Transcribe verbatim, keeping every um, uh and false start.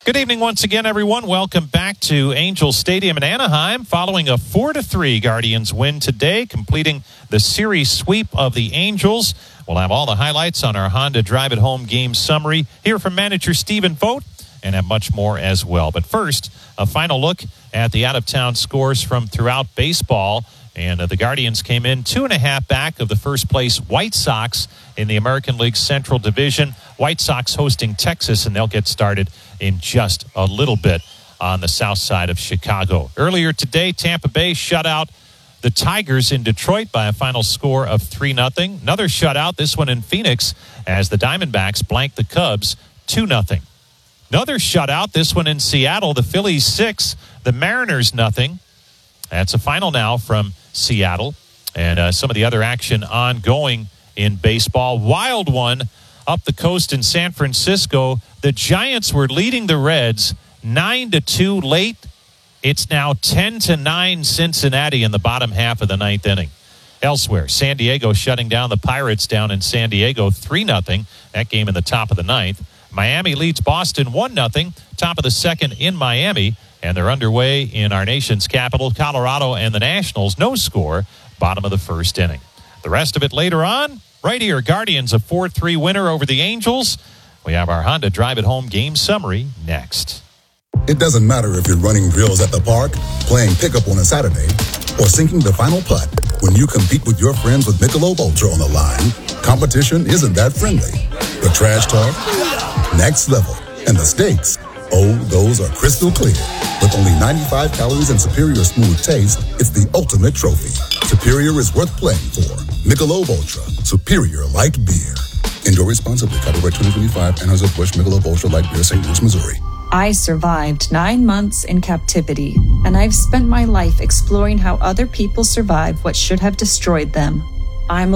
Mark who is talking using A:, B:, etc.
A: Good evening once again, everyone. Welcome back to Angel Stadium in Anaheim following a four to three Guardians win today, completing the series sweep of the Angels. We'll have all the highlights on our Honda Drive It Home game summary, hear from manager Stephen Vogt, and have much more as well. But first, a final look at the out-of-town scores from throughout baseball. And uh, the Guardians came in two and a half back of the first-place White Sox in the American League Central Division. White Sox hosting Texas, and they'll get started in just a little bit on the south side of Chicago. Earlier today, Tampa Bay shut out the Tigers in Detroit by a final score of three nothing. Another shutout, this one in Phoenix, as the Diamondbacks blanked the Cubs two nothing. Another shutout, this one in Seattle, the Phillies six, the Mariners nothing. That's a final now from Seattle. And uh, some of the other action ongoing in baseball. Wild one up the coast in San Francisco. The Giants were leading the Reds nine to two late. It's now ten to nine Cincinnati in the bottom half of the ninth inning. Elsewhere, San Diego shutting down the Pirates down in San Diego three nothing. That game in the top of the ninth. Miami leads Boston one nothing. Top of the second in Miami. And they're underway in our nation's capital, Colorado, and the Nationals. No score, bottom of the first inning. The rest of it later on, right here. Guardians a four three winner over the Angels. We have our Honda Drive It Home game summary next.
B: It doesn't matter if you're running drills at the park, playing pickup on a Saturday, or sinking the final putt. When you compete with your friends with Michelob Ultra on the line, competition isn't that friendly. The trash talk, next level, and the stakes, oh, those are crystal clear. With only ninety-five calories and superior smooth taste, it's the ultimate trophy. Superior is worth playing for. Michelob Ultra, superior light beer. Enjoy responsibly. Copyright twenty twenty-five, Anheuser-Busch Michelob Ultra Light Beer, Saint Louis, Missouri.
C: I survived nine months in captivity, and I've spent my life exploring how other people survive what should have destroyed them. I'm